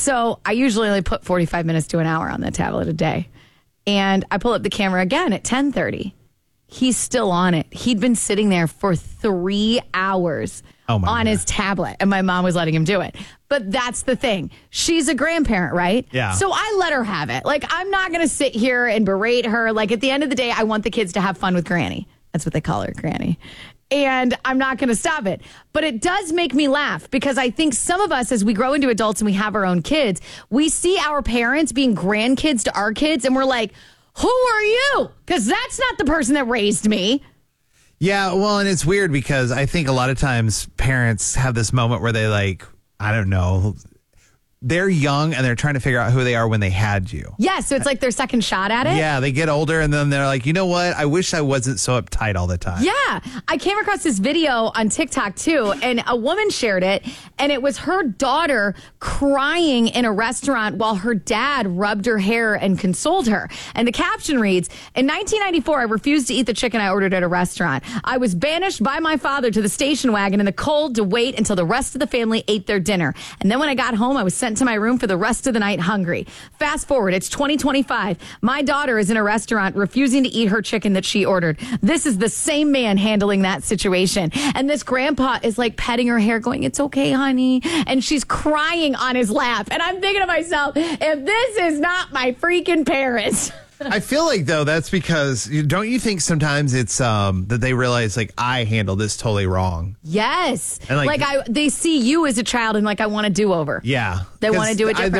So I usually only put 45 minutes to an hour on the tablet a day. And I pull up the camera again at 10:30. He's still on it. He'd been sitting there for 3 hours on his tablet, and my mom was letting him do it. But that's the thing. She's a grandparent, right? Yeah. So I let her have it. Like, I'm not going to sit here and berate her. Like, at the end of the day, I want the kids to have fun with Granny. That's what they call her, Granny. And I'm not going to stop it. But it does make me laugh because I think some of us, as we grow into adults and we have our own kids, we see our parents being grandkids to our kids, and we're like, who are you? Because that's not the person that raised me. Yeah, well, and it's weird because I think a lot of times parents have this moment where they like, I don't know, they're young and they're trying to figure out who they are when they had you. Yeah, so it's like their second shot at it. Yeah, they get older and then they're like, you know what? I wish I wasn't so uptight all the time. Yeah, I came across this video on TikTok too, and a woman shared it, and it was her daughter crying in a restaurant while her dad rubbed her hair and consoled her. And the caption reads, in 1994, I refused to eat the chicken I ordered at a restaurant. I was banished by my father to the station wagon in the cold to wait until the rest of the family ate their dinner. And then when I got home, I was sent to my room for the rest of the night hungry. Fast forward, it's 2025. My daughter is in a restaurant refusing to eat her chicken that she ordered. This is the same man handling that situation. And this grandpa is like petting her hair going, it's okay, honey. And she's crying on his lap. And I'm thinking to myself, if this is not my freaking parents. I feel like, though, that's because, don't you think sometimes it's that they realize, like, I handled this totally wrong? Yes. And they see you as a child and like, I want to do over. Yeah. They want to do it differently.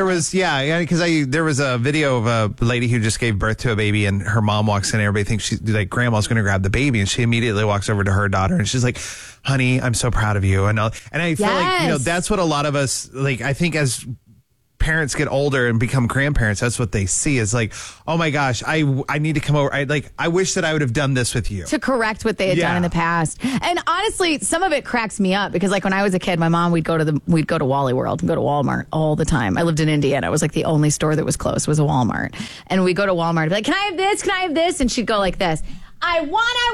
There was a video of a lady who just gave birth to a baby and her mom walks in and everybody thinks she's like, grandma's going to grab the baby. And she immediately walks over to her daughter and she's like, honey, I'm so proud of you. And I feel like, that's what a lot of us, like, I think as parents get older and become grandparents, that's what they see is like, oh my gosh, I need to come over. I wish that I would have done this with you. To correct what they had done in the past. And honestly, some of it cracks me up because like when I was a kid, my mom, we'd go to Wally World and go to Walmart all the time. I lived in Indiana. It was like the only store that was close was a Walmart. And we'd go to Walmart and be like, can I have this? Can I have this? And she'd go like this. I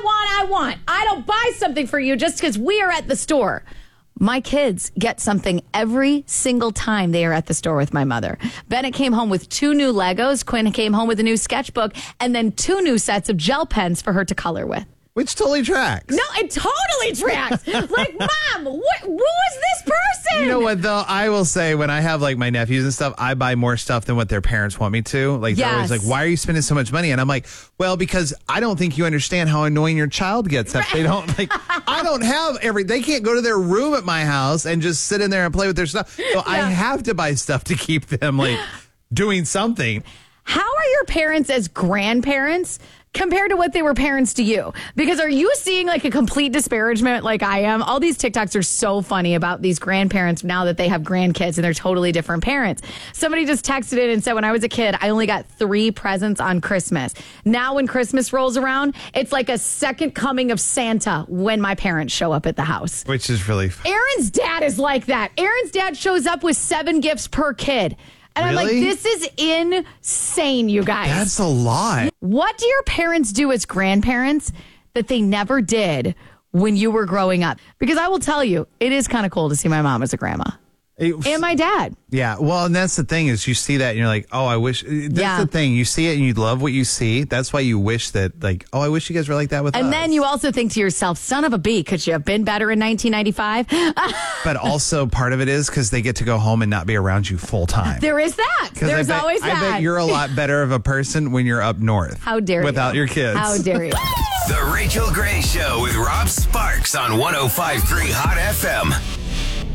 want. I don't buy something for you just because we are at the store. My kids get something every single time they are at the store with my mother. Bennett came home with 2 new Legos. Quinn came home with a new sketchbook and then 2 new sets of gel pens for her to color with. Which totally tracks. No, it totally tracks. Like, Mom, who is this person? You know what, though? I will say when I have, like, my nephews and stuff, I buy more stuff than what their parents want me to. Like, they're always like, why are you spending so much money? And I'm like, well, because I don't think you understand how annoying your child gets. If they don't, like, I don't have they can't go to their room at my house and just sit in there and play with their stuff. So I have to buy stuff to keep them, like, doing something. How are your parents as grandparents compared to what they were parents to you? Because are you seeing like a complete disparagement like I am? All these TikToks are so funny about these grandparents now that they have grandkids and they're totally different parents. Somebody just texted in and said, when I was a kid, I only got 3 presents on Christmas. Now when Christmas rolls around, it's like a second coming of Santa when my parents show up at the house. Which is really fun. Aaron's dad is like that. Aaron's dad shows up with 7 gifts per kid. And I'm like, this is insane, you guys. That's a lot. What do your parents do as grandparents that they never did when you were growing up? Because I will tell you, it is kind of cool to see my mom as a grandma. And my dad. Yeah. Well, and that's the thing is you see that and you're like, oh, I wish. That's the thing. You see it and you love what you see. That's why you wish that, like, oh, I wish you guys were like that with us. And then you also think to yourself, son of a bee, could you have been better in 1995? But also part of it is because they get to go home and not be around you full time. There is that. There's always that. I bet you're a lot better of a person when you're up north. How dare you? Without your kids. How dare you? The Rachel Gray Show with Rob Sparks on 105.3 Hot FM.